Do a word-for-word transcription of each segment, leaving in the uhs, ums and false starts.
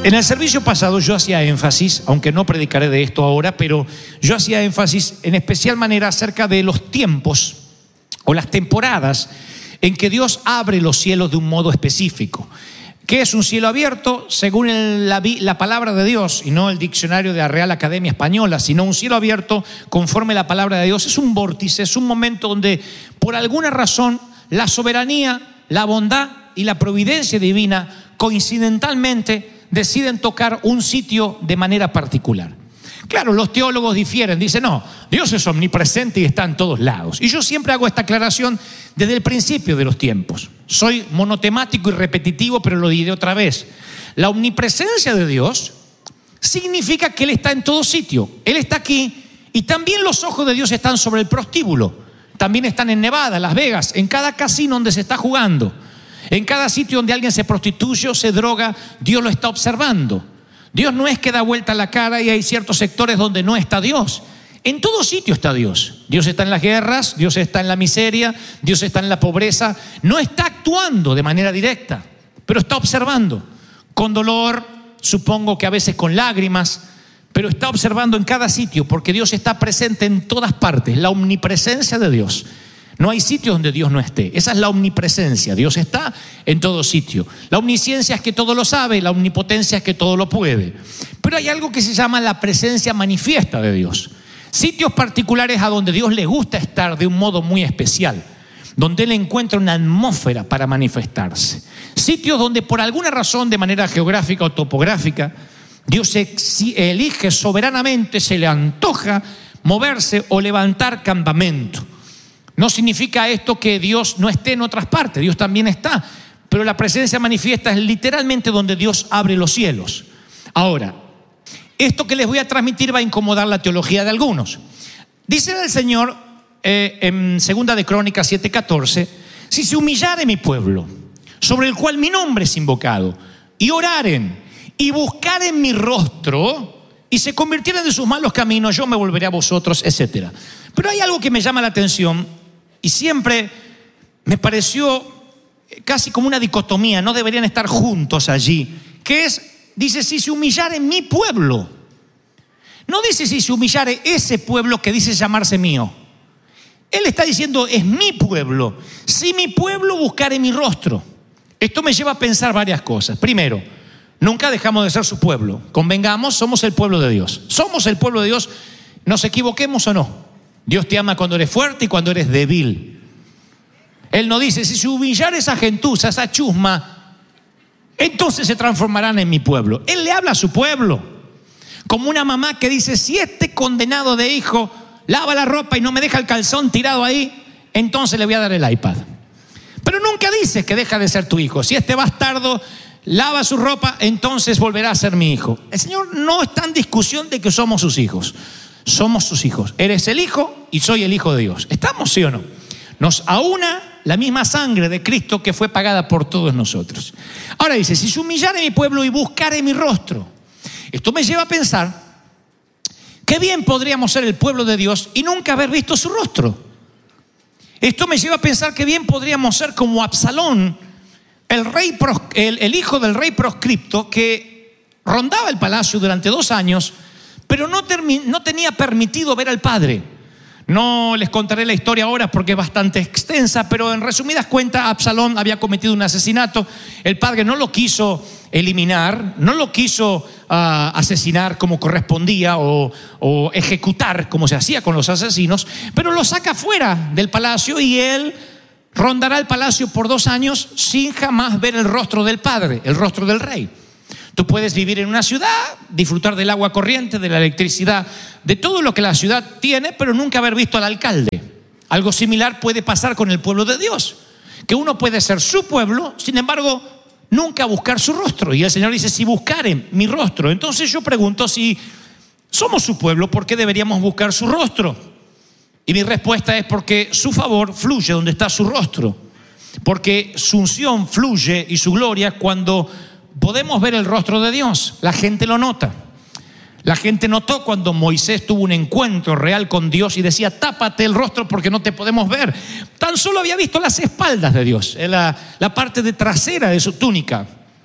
En el servicio pasado yo hacía énfasis, aunque no predicaré de esto ahora, pero yo hacía énfasis en especial manera acerca de los tiempos o las temporadas en que Dios abre los cielos de un modo específico. ¿Qué es un cielo abierto? Según el, la, la palabra de Dios, y no el diccionario de la Real Academia Española, sino un cielo abierto conforme la palabra de Dios. Es un vórtice, es un momento donde por alguna razón la soberanía, la bondad y la providencia divina coincidentalmente deciden tocar un sitio de manera particular. Claro, los teólogos difieren, dicen, no, Dios es omnipresente y está en todos lados. Y yo siempre hago esta aclaración desde el principio de los tiempos. Soy monotemático y repetitivo, pero lo diré otra vez. La omnipresencia de Dios significa que Él está en todo sitio. Él está aquí y también los ojos de Dios están sobre el prostíbulo. También están en Nevada, Las Vegas, en cada casino donde se está jugando. En cada sitio donde alguien se prostituye o se droga, Dios lo está observando. Dios no es que da vuelta la cara y hay ciertos sectores donde no está Dios. En todo sitio está Dios. Dios está en las guerras, Dios está en la miseria, Dios está en la pobreza. No está actuando de manera directa, pero está observando. Con dolor, supongo que a veces con lágrimas, pero está observando en cada sitio porque Dios está presente en todas partes. La omnipresencia de Dios. No hay sitio donde Dios no esté. Esa es la omnipresencia. Dios está en todo sitio. La omnisciencia es que todo lo sabe, la omnipotencia es que todo lo puede. Pero hay algo que se llama la presencia manifiesta de Dios. Sitios particulares a donde Dios le gusta estar de un modo muy especial, donde Él encuentra una atmósfera para manifestarse. Sitios donde por alguna razón, de manera geográfica o topográfica, Dios elige soberanamente, se le antoja moverse o levantar campamento. No significa esto que Dios no esté en otras partes, Dios también está, pero la presencia manifiesta es literalmente donde Dios abre los cielos. Ahora, esto que les voy a transmitir va a incomodar la teología de algunos. Dice el Señor eh, en segunda de Crónicas siete catorce, si se humillare mi pueblo, sobre el cual mi nombre es invocado, y oraren y buscaren mi rostro, y se convirtieren de sus malos caminos, yo me volveré a vosotros, etcétera. Pero hay algo que me llama la atención y siempre me pareció casi como una dicotomía, no deberían estar juntos allí, que es, dice, si se humillare mi pueblo. No dice si se humillare ese pueblo que dice llamarse mío. Él está diciendo, es mi pueblo. Si mi pueblo buscare mi rostro. Esto me lleva a pensar varias cosas. Primero, nunca dejamos de ser su pueblo. Convengamos, somos el pueblo de Dios. Somos el pueblo de Dios, nos equivoquemos o no. Dios te ama cuando eres fuerte y cuando eres débil. Él no dice, si se humillara esa gentuza, esa chusma, entonces se transformarán en mi pueblo. Él le habla a su pueblo. Como una mamá que dice, si este condenado de hijo lava la ropa y no me deja el calzón tirado ahí, entonces le voy a dar el iPad. Pero nunca dice que deja de ser tu hijo. Si este bastardo lava su ropa, entonces volverá a ser mi hijo. El Señor no está en discusión de que somos sus hijos. Somos sus hijos. Eres el hijo y soy el hijo de Dios. ¿Estamos, sí o no? Nos aúna la misma sangre de Cristo que fue pagada por todos nosotros. Ahora dice, si se humillare mi pueblo y buscare mi rostro. Esto me lleva a pensar, qué bien podríamos ser el pueblo de Dios y nunca haber visto su rostro. Esto me lleva a pensar que bien podríamos ser como Absalón, el, rey, el, el hijo del rey proscripto que rondaba el palacio durante dos años, pero no, termi- no tenía permitido ver al padre. No les contaré la historia ahora porque es bastante extensa, pero en resumidas cuentas, Absalón había cometido un asesinato. El padre no lo quiso eliminar, no lo quiso uh, asesinar como correspondía o, o ejecutar como se hacía con los asesinos, pero lo saca fuera del palacio y él rondará el palacio por dos años sin jamás ver el rostro del padre, el rostro del rey. Tú puedes vivir en una ciudad, disfrutar del agua corriente, de la electricidad, de todo lo que la ciudad tiene, pero nunca haber visto al alcalde. Algo similar puede pasar con el pueblo de Dios, que uno puede ser su pueblo, sin embargo, nunca buscar su rostro. Y el Señor dice, si buscaren mi rostro. Entonces yo pregunto, si somos su pueblo, ¿por qué deberíamos buscar su rostro? Y mi respuesta es porque su favor fluye donde está su rostro, porque su unción fluye y su gloria cuando podemos ver el rostro de Dios. La gente lo nota. La gente notó cuando Moisés tuvo un encuentro real con Dios y decía, tápate el rostro porque no te podemos ver. Tan solo había visto las espaldas de Dios, la, la parte de trasera de su túnica.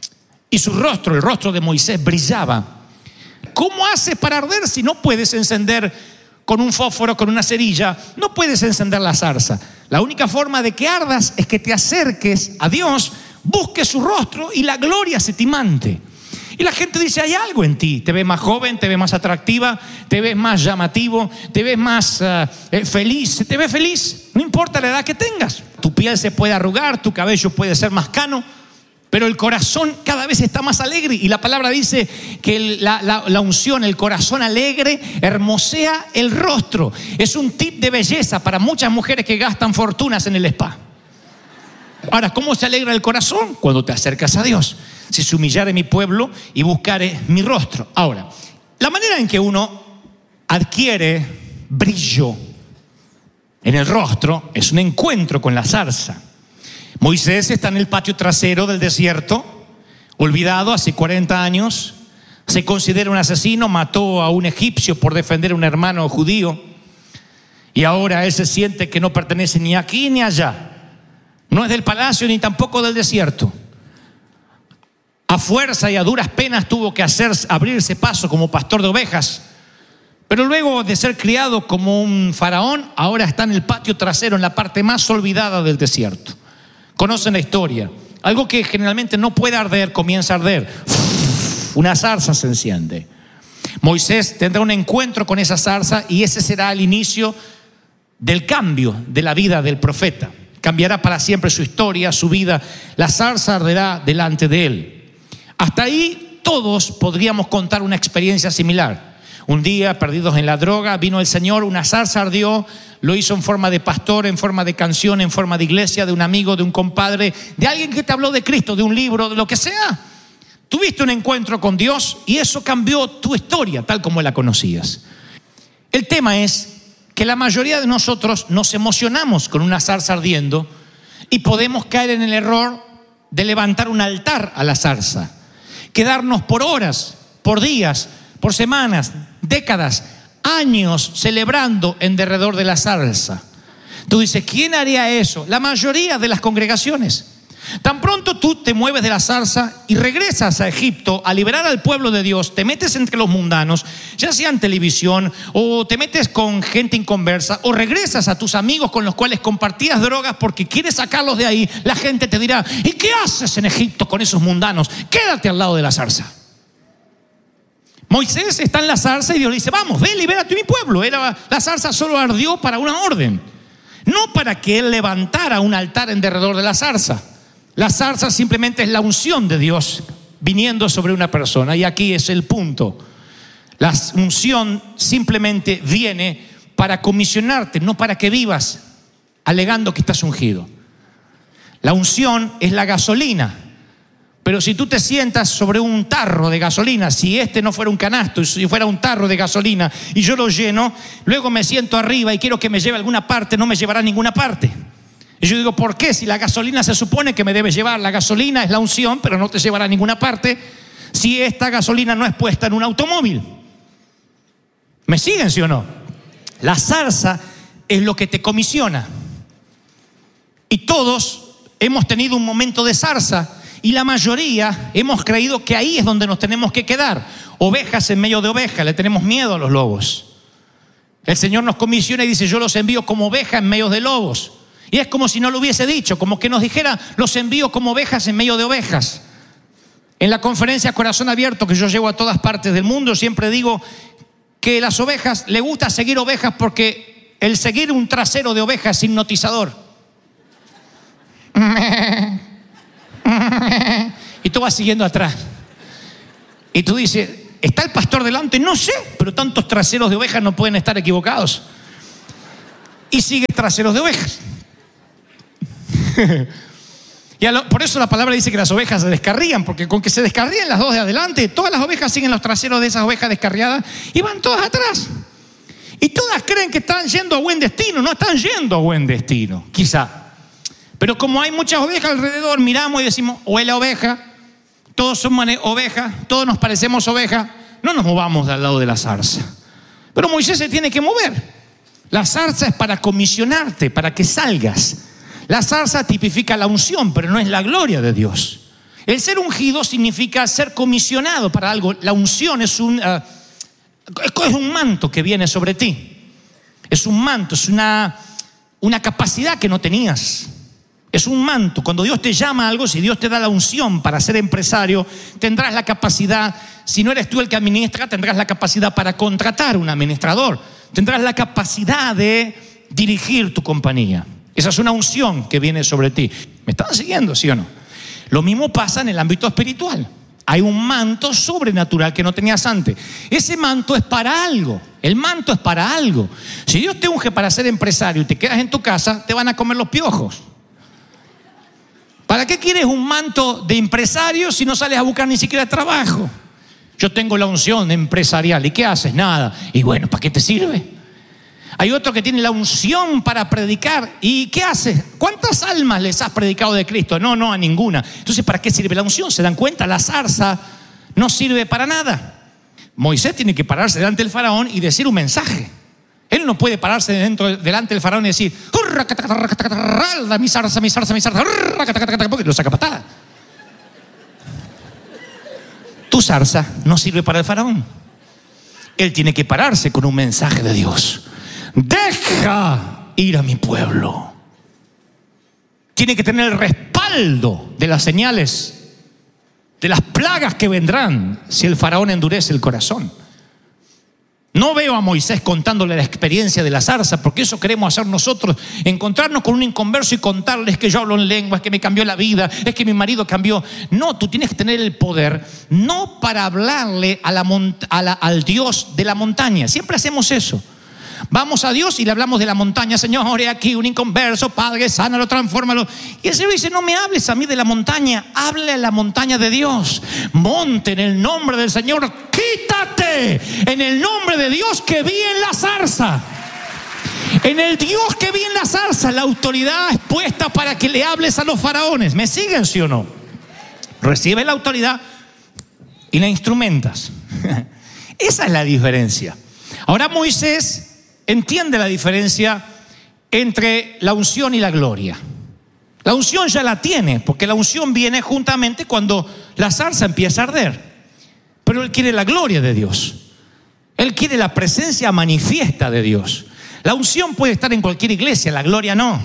y su rostro, el rostro de Moisés, brillaba. ¿Cómo haces para arder si no puedes encender con un fósforo, con una cerilla? No puedes encender la zarza. La única forma de que ardas es que te acerques a Dios, busques su rostro y la gloria se te imante. Y la gente dice, hay algo en ti. Te ves más joven, te ves más atractiva, te ves más llamativo, te ves más uh, eh, feliz. Te ves feliz, no importa la edad que tengas. Tu piel se puede arrugar, tu cabello puede ser más cano, pero el corazón cada vez está más alegre. Y la palabra dice que el, la, la, la unción, el corazón alegre, hermosea el rostro. Es un tip de belleza para muchas mujeres que gastan fortunas en el spa. Ahora, ¿cómo se alegra el corazón? Cuando te acercas a Dios. Si se humillare mi pueblo y buscare mi rostro. Ahora, la manera en que uno adquiere brillo en el rostro es un encuentro con la zarza. Moisés está en el patio trasero del desierto, olvidado hace cuarenta años. Se considera un asesino, mató a un egipcio por defender a un hermano judío. Y ahora él se siente que no pertenece ni aquí ni allá. No es del palacio ni tampoco del desierto. A fuerza y a duras penas tuvo que hacer, abrirse paso como pastor de ovejas. Pero luego de ser criado como un faraón, ahora está en el patio trasero, en la parte más olvidada del desierto. Conocen la historia. Algo que generalmente no puede arder, comienza a arder. Una zarza se enciende. Moisés tendrá un encuentro con esa zarza y ese será el inicio del cambio de la vida del profeta. Cambiará para siempre su historia, su vida. La zarza arderá delante de él. Hasta ahí todos podríamos contar una experiencia similar. Un día, perdidos en la droga, vino el Señor, una zarza ardió, lo hizo en forma de pastor, en forma de canción, en forma de iglesia, de un amigo, de un compadre, de alguien que te habló de Cristo, de un libro, de lo que sea. Tuviste un encuentro con Dios y eso cambió tu historia tal como la conocías. El tema es que la mayoría de nosotros nos emocionamos con una zarza ardiendo y podemos caer en el error de levantar un altar a la zarza. Quedarnos por horas, por días, por semanas, décadas, años celebrando en derredor de la zarza. Tú dices, ¿quién haría eso? La mayoría de las congregaciones. Tan pronto tú te mueves de la zarza y regresas a Egipto a liberar al pueblo de Dios, te metes entre los mundanos, ya sea en televisión o te metes con gente inconversa o regresas a tus amigos con los cuales compartías drogas porque quieres sacarlos de ahí, la gente te dirá, ¿y qué haces en Egipto con esos mundanos? Quédate al lado de la zarza. Moisés está en la zarza y Dios le dice, vamos, ve, libérate a mi pueblo. Era, la zarza solo ardió para una orden, no para que él levantara un altar en derredor de la zarza. La zarza simplemente es la unción de Dios viniendo sobre una persona. Y aquí es el punto. La unción simplemente viene para comisionarte, no para que vivas alegando que estás ungido. La unción es la gasolina. Pero si tú te sientas sobre un tarro de gasolina, si este no fuera un canasto, si fuera un tarro de gasolina y yo lo lleno, luego me siento arriba y quiero que me lleve a alguna parte, no me llevará a ninguna parte. Y yo digo, ¿por qué? Si la gasolina se supone que me debe llevar, la gasolina es la unción, pero no te llevará a ninguna parte, si esta gasolina no es puesta en un automóvil. ¿Me siguen, sí o no? La zarza es lo que te comisiona. Y todos hemos tenido un momento de zarza y la mayoría hemos creído que ahí es donde nos tenemos que quedar. Ovejas en medio de ovejas, le tenemos miedo a los lobos. El Señor nos comisiona y dice, yo los envío como ovejas en medio de lobos. Y es como si no lo hubiese dicho, como que nos dijera, los envío como ovejas en medio de ovejas. En la conferencia Corazón Abierto que yo llevo a todas partes del mundo, siempre digo que las ovejas, le gusta seguir ovejas porque el seguir un trasero de ovejas es hipnotizador. Y tú vas siguiendo atrás. Y tú dices, ¿está el pastor delante? No sé, pero tantos traseros de ovejas no pueden estar equivocados. Y sigue traseros de ovejas. Y lo, por eso la palabra dice que las ovejas se descarrían, porque con que se descarrían las dos de adelante, todas las ovejas siguen los traseros de esas ovejas descarriadas y van todas atrás. Y todas creen que están yendo a buen destino. No están yendo a buen destino, quizá. Pero como hay muchas ovejas alrededor, miramos y decimos, o es la oveja, todos somos ovejas, todos nos parecemos ovejas, no nos movamos del lado de la zarza. Pero Moisés se tiene que mover. La zarza es para comisionarte, para que salgas. La zarza tipifica la unción, pero no es la gloria de Dios. El ser ungido significa ser comisionado para algo. La unción es un, uh, es un manto que viene sobre ti. Es un manto, es una, una capacidad que no tenías. Es un manto. Cuando Dios te llama a algo, si Dios te da la unción para ser empresario, tendrás la capacidad, si no eres tú el que administra, tendrás la capacidad para contratar un administrador. Tendrás la capacidad de dirigir tu compañía. Esa es una unción que viene sobre ti. ¿Me están siguiendo, sí o no? Lo mismo pasa en el ámbito espiritual. Hay un manto sobrenatural que no tenías antes. Ese manto es para algo. El manto es para algo. Si Dios te unge para ser empresario y te quedas en tu casa, te van a comer los piojos. ¿Para qué quieres un manto de empresario si no sales a buscar ni siquiera trabajo? Yo tengo la unción empresarial. ¿Y qué haces? Nada. Y bueno, ¿para qué te sirve? Hay otro que tiene la unción para predicar. ¿Y qué haces? ¿Cuántas almas les has predicado de Cristo? No, no, a ninguna. Entonces, ¿para qué sirve la unción? ¿Se dan cuenta? La zarza no sirve para nada. Moisés tiene que pararse delante del faraón y decir un mensaje. Él no puede pararse dentro, delante del faraón y decir, mi zarza, mi zarza, mi zarza, porque lo saca patada. Tu zarza no sirve para el faraón. Él tiene que pararse con un mensaje de Dios. Deja ir a mi pueblo. Tiene que tener el respaldo de las señales, de las plagas que vendrán si el faraón endurece el corazón. No veo a Moisés contándole la experiencia de la zarza, porque eso queremos hacer nosotros, encontrarnos con un inconverso y contarles que yo hablo en lenguas, que me cambió la vida, es que mi marido cambió. No, tú tienes que tener el poder, no para hablarle a la, a la, al Dios de la montaña. Siempre hacemos eso. Vamos a Dios y le hablamos de la montaña. Señor, he aquí un inconverso, Padre, sánalo, transfórmalo. Y el Señor dice, no me hables a mí de la montaña, hable a la montaña de Dios. Monte en el nombre del Señor, quítate en el nombre de Dios que vi en la zarza. En el Dios que vi en la zarza, la autoridad es puesta para que le hables a los faraones. ¿Me siguen, sí o no? Recibe la autoridad y la instrumentas. Esa es la diferencia. Ahora Moisés entiende la diferencia entre la unción y la gloria. La unción ya la tiene, porque la unción viene juntamente cuando la zarza empieza a arder. Pero él quiere la gloria de Dios. Él quiere la presencia manifiesta de Dios. La unción puede estar en cualquier iglesia, la gloria no.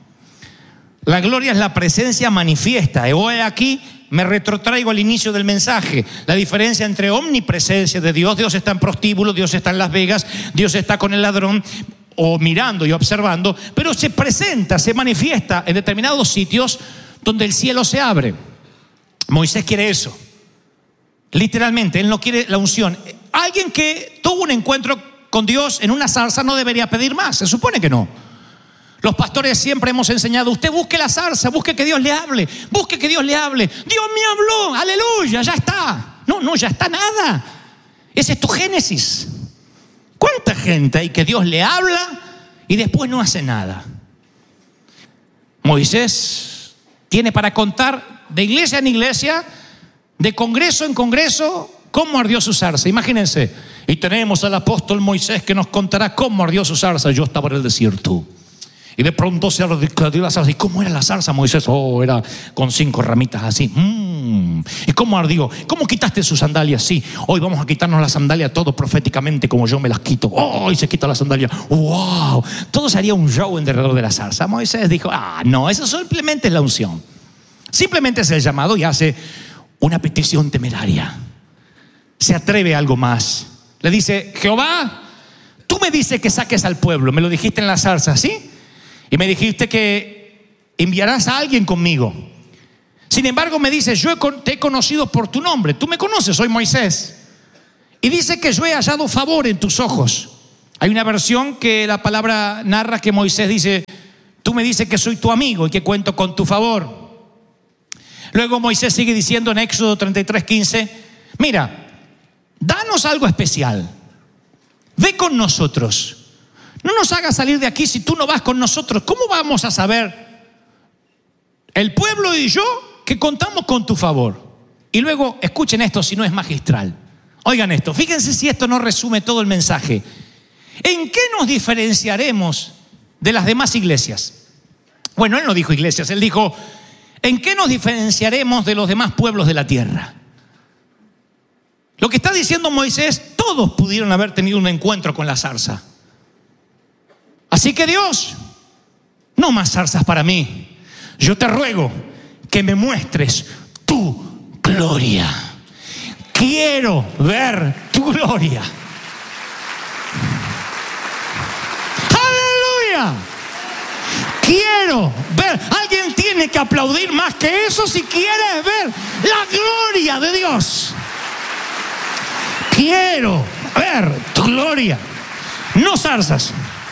La gloria es la presencia manifiesta. Y hoy aquí me retrotraigo al inicio del mensaje. La diferencia entre omnipresencia de Dios. Dios está en prostíbulo, Dios está en Las Vegas, Dios está con el ladrón, o mirando y observando, pero se presenta, se manifiesta en determinados sitios donde el cielo se abre. Moisés quiere eso. Literalmente, él no quiere la unción. Alguien que tuvo un encuentro con Dios en una zarza no debería pedir más. Se supone que no. Los pastores siempre hemos enseñado, usted busque la zarza, busque que Dios le hable, busque que Dios le hable. Dios me habló, aleluya, ya está. No, no, ya está nada. Ese es tu Génesis. ¿Cuánta gente hay que Dios le habla y después no hace nada? Moisés tiene para contar de iglesia en iglesia, de congreso en congreso, cómo ardió su zarza. Imagínense, y tenemos al apóstol Moisés que nos contará cómo ardió su zarza. Yo estaba en el desierto y de pronto se ardió la zarza. ¿Y cómo era la zarza, Moisés? Oh, era con cinco ramitas así. Mm. ¿Y cómo ardió? ¿Cómo quitaste sus sandalias? Sí, hoy vamos a quitarnos las sandalias todos proféticamente como yo me las quito. Oh, y se quita la sandalia. Wow. Todo sería un show alrededor de la zarza. Moisés dijo, ah, no, eso simplemente es la unción. Simplemente es el llamado y hace una petición temeraria. Se atreve a algo más. Le dice, Jehová, tú me dices que saques al pueblo. Me lo dijiste en la zarza, ¿sí? Y me dijiste que enviarás a alguien conmigo. Sin embargo me dice, yo te he conocido por tu nombre. Tú me conoces, soy Moisés. Y dice que yo he hallado favor en tus ojos. Hay una versión que la palabra narra que Moisés dice, tú me dices que soy tu amigo y que cuento con tu favor. Luego Moisés sigue diciendo en Éxodo treinta y tres, quince, mira, danos algo especial. Ve con nosotros. No nos hagas salir de aquí si tú no vas con nosotros. ¿Cómo vamos a saber, el pueblo y yo, que contamos con tu favor? Y luego, escuchen esto si no es magistral. Oigan esto, fíjense si esto no resume todo el mensaje. ¿En qué nos diferenciaremos de las demás iglesias? Bueno, él no dijo iglesias, él dijo, ¿en qué nos diferenciaremos de los demás pueblos de la tierra? Lo que está diciendo Moisés, todos pudieron haber tenido un encuentro con la zarza. Así que Dios, no más zarzas para mí. Yo te ruego que me muestres tu gloria. Quiero ver tu gloria. ¡Aleluya! Quiero ver. Alguien tiene que aplaudir más que eso si quieres ver la gloria de Dios. Quiero ver tu gloria. No zarzas.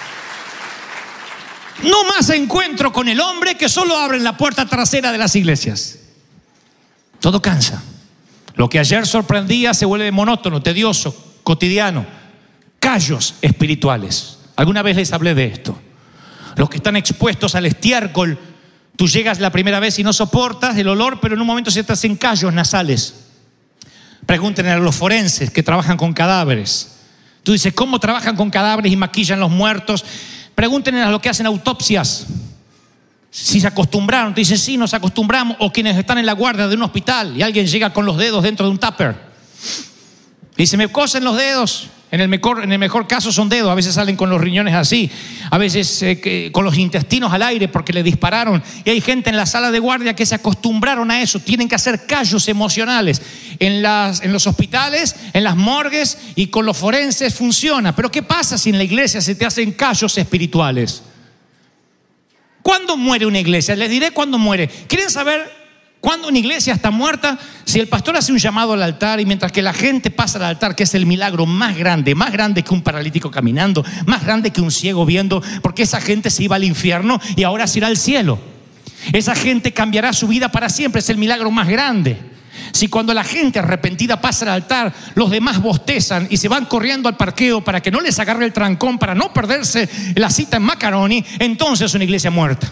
No más encuentro con el hombre que solo abre la puerta trasera de las iglesias. Todo cansa. Lo que ayer sorprendía se vuelve monótono, tedioso, cotidiano. Callos espirituales. Alguna vez les hablé de esto. Los que están expuestos al estiércol, tú llegas la primera vez y no soportas el olor, pero en un momento se te hacen callos nasales. Pregúntenle a los forenses que trabajan con cadáveres. Tú dices, ¿cómo trabajan con cadáveres y maquillan los muertos? Pregúntenle a los que hacen autopsias si se acostumbraron. Te dicen, sí, nos acostumbramos. O quienes están en la guardia de un hospital y alguien llega con los dedos dentro de un tupper. Dice, me cosen los dedos. En el mejor, en el mejor caso son dedos. A veces salen con los riñones así. A veces eh, que, con los intestinos al aire porque le dispararon. Y hay gente en la sala de guardia que se acostumbraron a eso. Tienen que hacer callos emocionales. En, las, en los hospitales, en las morgues y con los forenses funciona. Pero ¿qué pasa si en la iglesia se te hacen callos espirituales? ¿Cuándo muere una iglesia? Les diré cuándo muere. ¿Quieren saber cuándo una iglesia está muerta? Si el pastor hace un llamado al altar y mientras que la gente pasa al altar, que es el milagro más grande, más grande que un paralítico caminando, más grande que un ciego viendo, porque esa gente se iba al infierno y ahora se irá al cielo. Esa gente cambiará su vida para siempre, es el milagro más grande. Si cuando la gente arrepentida pasa al altar, los demás bostezan y se van corriendo al parqueo para que no les agarre el trancón, para no perderse la cita en Macaroni, entonces es una iglesia muerta.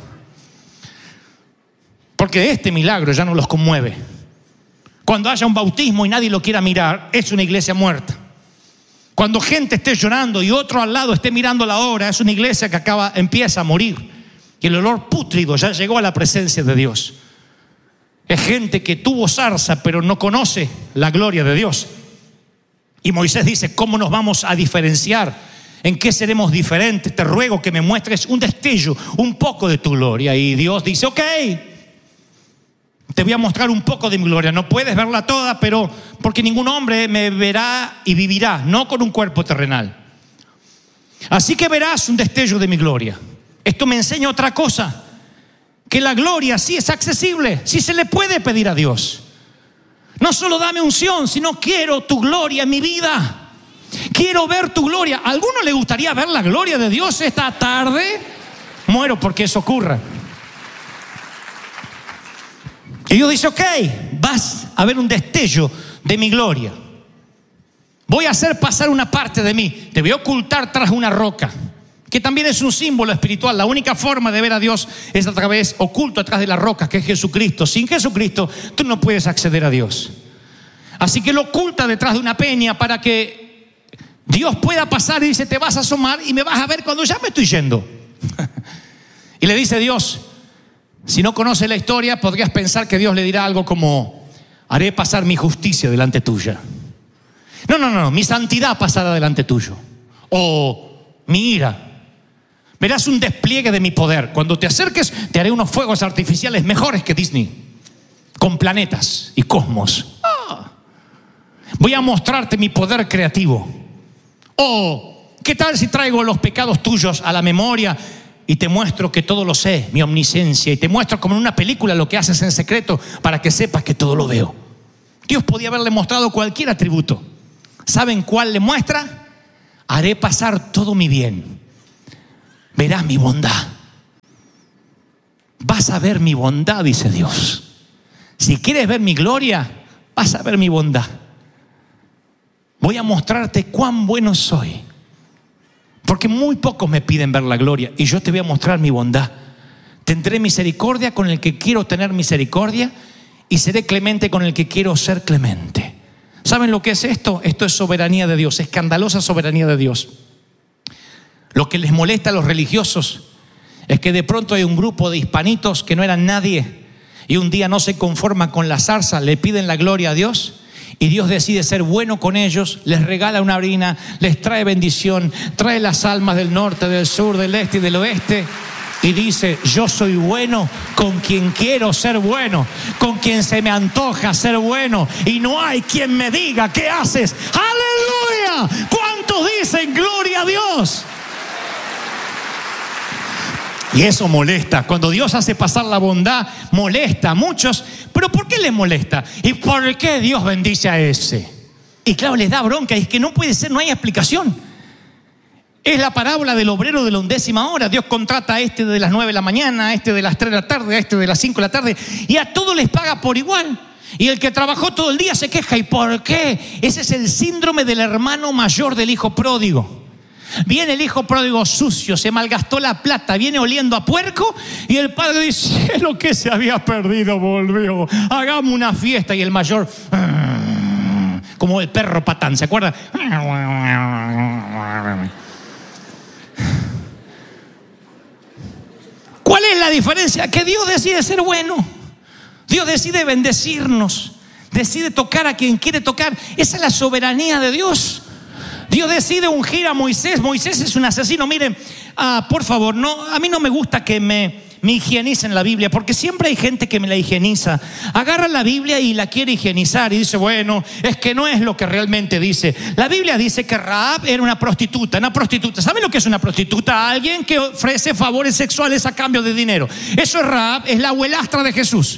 Porque este milagro ya no los conmueve. Cuando haya un bautismo y nadie lo quiera mirar, es una iglesia muerta. Cuando gente esté llorando y otro al lado esté mirando la hora, es una iglesia que acaba, empieza a morir. Y el olor pútrido ya llegó a la presencia de Dios. Es gente que tuvo zarza pero no conoce la gloria de Dios. Y Moisés dice, ¿cómo nos vamos a diferenciar? ¿En qué seremos diferentes? Te ruego que me muestres un destello, un poco de tu gloria. Y Dios dice, ok, te voy a mostrar un poco de mi gloria. No puedes verla toda, pero porque ningún hombre me verá y vivirá, no con un cuerpo terrenal. Así que verás un destello de mi gloria. Esto me enseña otra cosa, que la gloria sí es accesible, sí se le puede pedir a Dios. No solo dame unción, sino quiero tu gloria en mi vida. Quiero ver tu gloria. ¿A alguno le gustaría ver la gloria de Dios esta tarde? Muero porque eso ocurra. Y Dios dice, ok, vas a ver un destello de mi gloria. Voy a hacer pasar una parte de mí. Te voy a ocultar tras una roca, que también es un símbolo espiritual. La única forma de ver a Dios es a través, oculto atrás de la roca, que es Jesucristo. Sin Jesucristo tú no puedes acceder a Dios. Así que lo oculta detrás de una peña para que Dios pueda pasar y dice, te vas a asomar y me vas a ver cuando ya me estoy yendo. Y le dice Dios, si no conoces la historia, podrías pensar que Dios le dirá algo como, haré pasar mi justicia delante tuya. No, no, no, mi santidad pasará delante tuyo. O mi ira. Verás un despliegue de mi poder. Cuando te acerques, te haré unos fuegos artificiales mejores que Disney, con planetas y cosmos. Ah. Voy a mostrarte mi poder creativo. O, ¿qué tal si traigo los pecados tuyos a la memoria y te muestro que todo lo sé, mi omnisciencia, y te muestro como en una película lo que haces en secreto para que sepas que todo lo veo? Dios podía haberle mostrado cualquier atributo. ¿Saben cuál le muestra? Haré pasar todo mi bien. Verás mi bondad. Vas a ver mi bondad, dice Dios. Si quieres ver mi gloria, vas a ver mi bondad. Voy a mostrarte cuán bueno soy. Porque muy pocos me piden ver la gloria y yo te voy a mostrar mi bondad. Tendré misericordia con el que quiero tener misericordia y seré clemente con el que quiero ser clemente. ¿Saben lo que es esto? Esto es soberanía de Dios, escandalosa soberanía de Dios. Lo que les molesta a los religiosos es que de pronto hay un grupo de hispanitos que no eran nadie, y un día no se conforma con la zarza, le piden la gloria a Dios y Dios decide ser bueno con ellos, les regala una harina, les trae bendición, trae las almas del norte, del sur, del este y del oeste y dice: yo soy bueno con quien quiero ser bueno, con quien se me antoja ser bueno, y no hay quien me diga ¿qué haces? ¡Aleluya! ¿Cuántos dicen gloria a Dios? Y eso molesta. Cuando Dios hace pasar la bondad, molesta a muchos. ¿Pero por qué les molesta? ¿Y por qué Dios bendice a ese? Y claro, les da bronca. Y es que no puede ser, no hay explicación. Es la parábola del obrero de la undécima hora. Dios contrata a este de las nueve de la mañana, a este de las tres de la tarde, a este de las cinco de la tarde, y a todos les paga por igual. Y el que trabajó todo el día se queja. ¿Y por qué? Ese es el síndrome del hermano mayor del hijo pródigo. Viene el hijo pródigo sucio, se malgastó la plata, viene oliendo a puerco, y el padre dice: lo que se había perdido volvió, hagamos una fiesta. Y el mayor, como el perro Patán, ¿se acuerda? ¿Cuál es la diferencia? Que Dios decide ser bueno, Dios decide bendecirnos, decide tocar a quien quiere tocar. Esa es la soberanía de Dios. Dios decide ungir a Moisés. Moisés es un asesino. Miren, ah, por favor, no, a mí no me gusta que me, me higienicen la Biblia, porque siempre hay gente que me la higieniza. Agarra la Biblia y la quiere higienizar y dice: bueno, es que no es lo que realmente dice. La Biblia dice que Rahab era una prostituta. Una prostituta. ¿Saben lo que es una prostituta? Alguien que ofrece favores sexuales a cambio de dinero. Eso es Rahab, es la abuelastra de Jesús.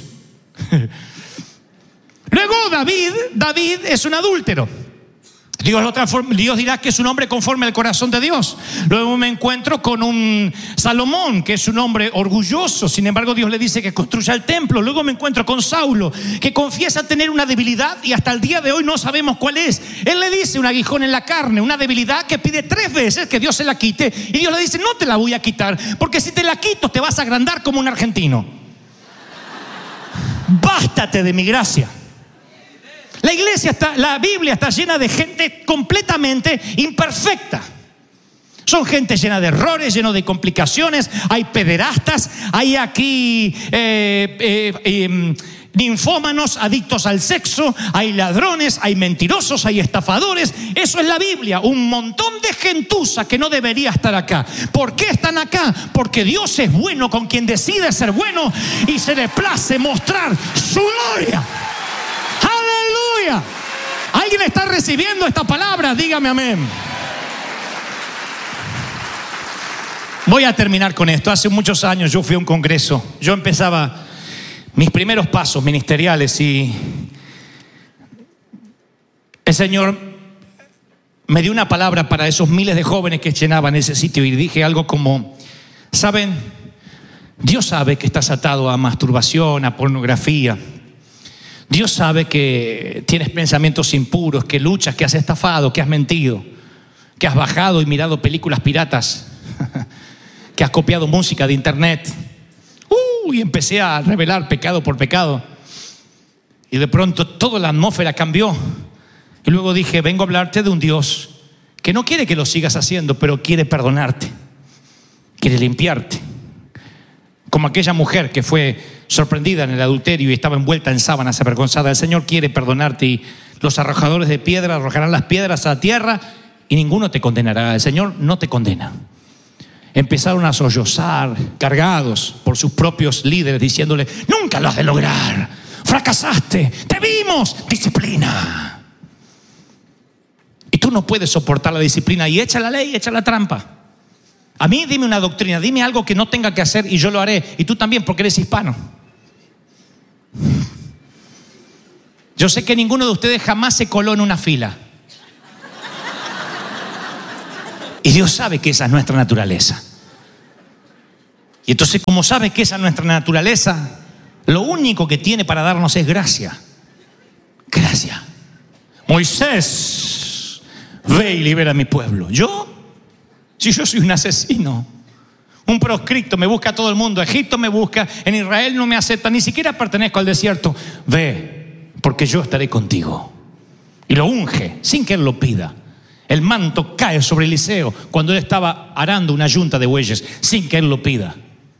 Luego David, David es un adúltero. Dios, lo transforma, Dios dirá que es un hombre conforme al corazón de Dios. Luego me encuentro con un Salomón, que es un hombre orgulloso. Sin embargo, Dios le dice que construya el templo. Luego me encuentro con Saulo, que confiesa tener una debilidad y hasta el día de hoy no sabemos cuál es. Él le dice: un aguijón en la carne, una debilidad que pide tres veces que Dios se la quite. Y Dios le dice: no te la voy a quitar, porque si te la quito te vas a agrandar como un argentino. Bástate de mi gracia. La iglesia está, la Biblia está llena de gente completamente imperfecta. Son gente llena de errores, llena de complicaciones. Hay pederastas, hay aquí eh, eh, eh, ninfómanos, adictos al sexo, hay ladrones, hay mentirosos, hay estafadores. Eso es la Biblia. Un montón de gentuza que no debería estar acá. ¿Por qué están acá? Porque Dios es bueno con quien decide ser bueno y se le place mostrar su gloria. ¡Aleluya! ¿Alguien está recibiendo esta palabra? Dígame amén. Voy a terminar con esto. Hace muchos años yo fui a un congreso. Yo empezaba mis primeros pasos ministeriales y el Señor me dio una palabra para esos miles de jóvenes que llenaban ese sitio, y dije algo como: ¿saben? Dios sabe que estás atado a masturbación, a pornografía. Dios sabe que tienes pensamientos impuros, que luchas, que has estafado, que has mentido, que has bajado y mirado películas piratas, que has copiado música de internet. Uh, y empecé a revelar pecado por pecado. Y de pronto toda la atmósfera cambió. Y luego dije: vengo a hablarte de un Dios que no quiere que lo sigas haciendo, pero quiere perdonarte, quiere limpiarte. Como aquella mujer que fue sorprendida en el adulterio y estaba envuelta en sábanas avergonzada. El Señor quiere perdonarte, y los arrojadores de piedra arrojarán las piedras a la tierra y ninguno te condenará. El Señor no te condena. Empezaron a sollozar, cargados por sus propios líderes, diciéndole: nunca lo has de lograr, fracasaste, te vimos, disciplina. Y tú no puedes soportar la disciplina, y echa la ley, echa la trampa. A mí dime una doctrina, dime algo que no tenga que hacer y yo lo haré. Y tú también, porque eres hispano. Yo sé que ninguno de ustedes jamás se coló en una fila. Y Dios sabe que esa es nuestra naturaleza. Y entonces, como sabe que esa es nuestra naturaleza, lo único que tiene para darnos es gracia. Gracia. Moisés, ve y libera a mi pueblo. ¿Yo? Si yo soy un asesino, un proscripto, me busca todo el mundo. Egipto me busca, en Israel no me acepta, ni siquiera pertenezco al desierto. Ve, porque yo estaré contigo. Y lo unge sin que él lo pida. El manto cae sobre Eliseo cuando él estaba arando una yunta de bueyes, sin que él lo pida.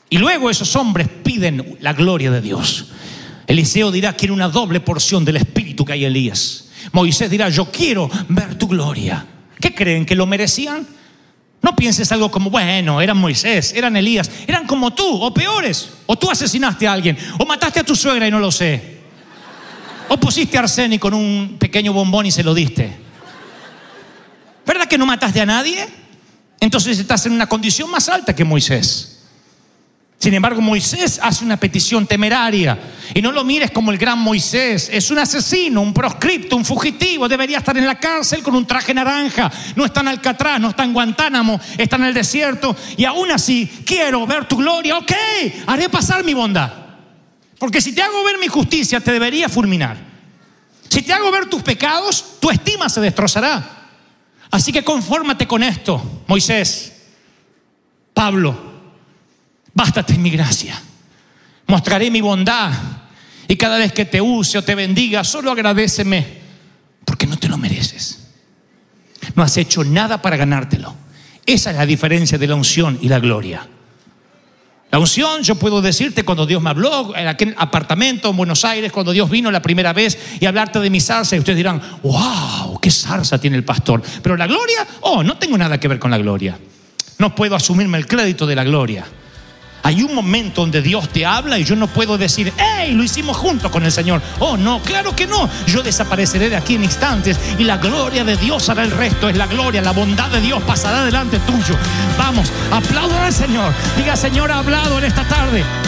Y luego esos hombres piden la gloria de Dios. Eliseo dirá, quiero una doble porción del espíritu que hay en Elías. Moisés dirá, yo quiero ver tu gloria. ¿Qué creen? ¿Que lo merecían? No pienses algo como, bueno, eran Moisés, eran Elías, eran como tú o peores. O tú asesinaste a alguien, o mataste a tu suegra y no lo sé. O pusiste arsénico en un pequeño bombón y se lo diste. ¿Verdad que no mataste a nadie? Entonces estás en una condición más alta que Moisés. Sin embargo, Moisés hace una petición temeraria. Y no lo mires como el gran Moisés. Es un asesino, un proscripto, un fugitivo. Debería estar en la cárcel con un traje naranja. No está en Alcatraz, no está en Guantánamo, está en el desierto. Y aún así, quiero ver tu gloria. Ok, haré pasar mi bondad. Porque si te hago ver mi justicia, te debería fulminar. Si te hago ver tus pecados, tu estima se destrozará. Así que confórmate con esto, Moisés, Pablo. Bástate mi gracia. Mostraré mi bondad. Y cada vez que te use o te bendiga, solo agradéceme, porque no te lo mereces. No has hecho nada para ganártelo. Esa es la diferencia de la unción y la gloria. La unción, yo puedo decirte cuando Dios me habló en aquel apartamento en Buenos Aires, cuando Dios vino la primera vez y hablarte de mi zarza, y ustedes dirán, wow, qué zarza tiene el pastor. Pero la gloria, oh, no tengo nada que ver con la gloria. No puedo asumirme el crédito de la gloria. Hay un momento donde Dios te habla y yo no puedo decir, ¡hey! Lo hicimos juntos con el Señor. Oh, no, claro que no. Yo desapareceré de aquí en instantes y la gloria de Dios hará el resto. Es la gloria, la bondad de Dios pasará delante tuyo. Vamos, aplaudan al Señor. Diga, Señor ha hablado en esta tarde.